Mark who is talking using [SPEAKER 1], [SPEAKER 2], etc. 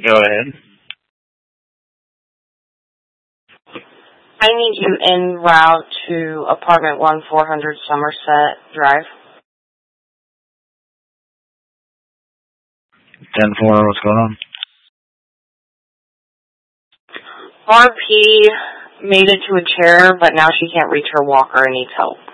[SPEAKER 1] Go ahead.
[SPEAKER 2] I need you en route to apartment 1400 Somerset Drive.
[SPEAKER 1] 10-4, what's going on?
[SPEAKER 2] RP made it to a chair, but now she can't reach her walker and needs help.